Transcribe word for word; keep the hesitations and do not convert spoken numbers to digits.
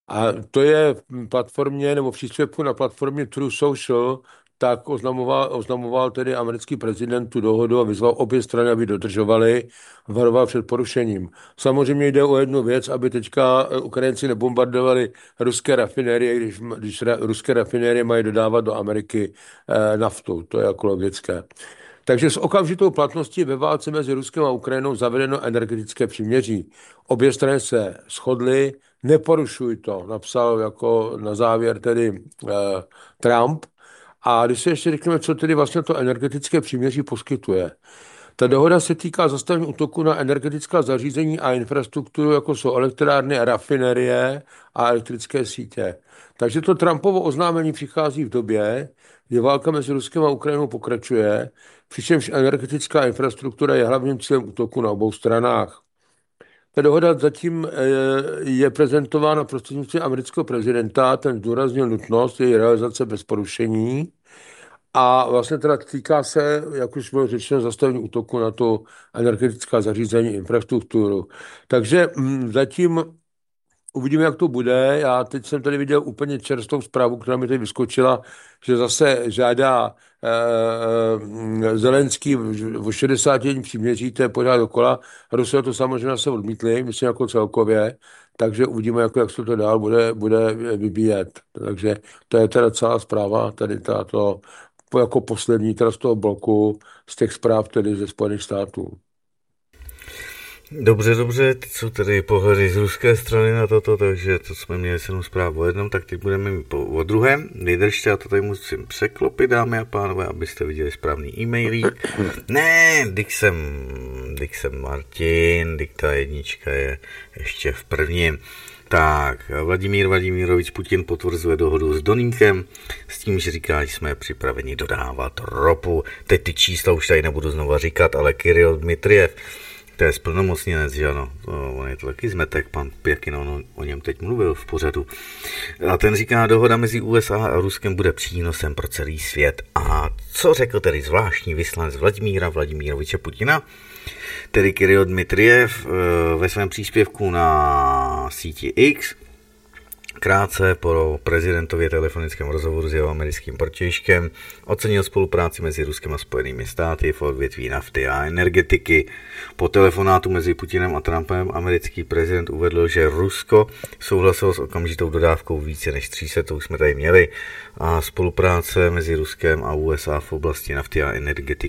A to je v platformě nebo v příspěvku na platformě True Social, tak oznamoval, oznamoval tedy americký prezident tu dohodu a vyzval obě strany, aby dodržovali, varoval před porušením. Samozřejmě jde o jednu věc, aby teďka Ukrajinci nebombardovali ruské rafinérie, když, když ruské rafinérie mají dodávat do Ameriky eh, naftu. To je jako logické. Takže s okamžitou platností ve válce mezi Ruskem a Ukrajinou zavedeno energetické příměří. Obě strany se shodly, neporušuj to, napsal jako na závěr tedy eh, Trump. A když se ještě řekneme, co tedy vlastně to energetické příměří poskytuje. Ta dohoda se týká zastavení útoku na energetická zařízení a infrastrukturu, jako jsou elektrárny, rafinerie a elektrické sítě. Takže to Trumpovo oznámení přichází v době, kdy válka mezi Ruskem a Ukrajinou pokračuje, přičemž energetická infrastruktura je hlavním cílem útoku na obou stranách. Ta dohoda zatím je prezentována prostřednictvím amerického prezidenta, ten zdůraznil nutnost její realizace bez porušení. A vlastně teda týká se, jak už bylo řečeno, zastavení útoku na to energetická zařízení, infrastrukturu. Takže hm, zatím uvidíme, jak to bude. Já teď jsem tady viděl úplně čerstvou zprávu, která mi tady vyskočila, že zase žádá eh, Zelenský o šedesáti dní příměří, to je pořád dokola. Rusové to samozřejmě se odmítli, myslím jako celkově, takže uvidíme, jako, jak se to dál bude, bude vybíjet. Takže to je teda celá zpráva, tady tato jako poslední teda z toho bloku, z těch zpráv tedy ze Spojených států. Dobře, dobře, teď jsou tady pohledy z ruské strany na toto, takže to jsme měli sedm zpráv o jednom, tak teď budeme mít po, o druhém. Vydržte, já to tady musím překlopit, dámy a pánové, abyste viděli správný e-mailík. Ne, dik jsem, dik jsem Martin, dik ta jednička je ještě v prvním. Tak, Vladimír Vladimírovič Putin potvrzuje dohodu s Doníkem s tím, že říká, že jsme připraveni dodávat ropu. Teď ty čísla už tady nebudu znova říkat, ale Kiril Dmitriev, to je splnomocněnec, že ano, on je to taky zmetek, pan Pěkin, on o něm teď mluvil v pořadu. A ten říká, dohoda mezi U S A a Ruskem bude přínosem pro celý svět. A co řekl tedy zvláštní vyslanec Vladimíra Vladimíroviče Putina? Tedy Kiril Dmitriev ve svém příspěvku na síti X krátce po prezidentově telefonickém rozhovoru s jeho americkým protějškem ocenil spolupráci mezi Ruskem a Spojenými státy v odvětví nafty a energetiky. Po telefonátu mezi Putinem a Trumpem americký prezident uvedl, že Rusko souhlasilo s okamžitou dodávkou více než tři sta, to už jsme tady měli, a spolupráce mezi Ruskem a U S A v oblasti nafty a energetiky